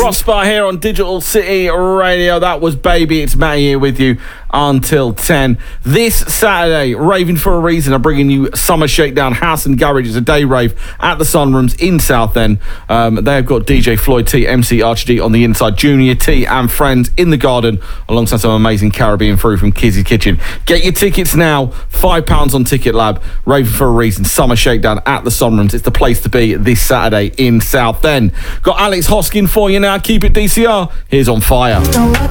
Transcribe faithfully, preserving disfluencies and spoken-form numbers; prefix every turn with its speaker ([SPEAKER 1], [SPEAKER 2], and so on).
[SPEAKER 1] Prosper here on Digital City Radio. That was Baby. It's Matty here with you until ten. This Saturday, Raving for a Reason are bringing you Summer Shakedown House and Garage. It's a day rave at the Sunrooms in Southend. Um, they've got D J Floyd T, M C Archie D on the inside, Junior T and friends in the garden, alongside some amazing Caribbean food from Kizzy's Kitchen. Get your tickets now, five pounds on Ticket Lab. Raving for a Reason, Summer Shakedown at the Sunrooms. It's the place to be this Saturday in Southend. Got Alex Hoskin for you now. Keep it D C R. Here's On Fire.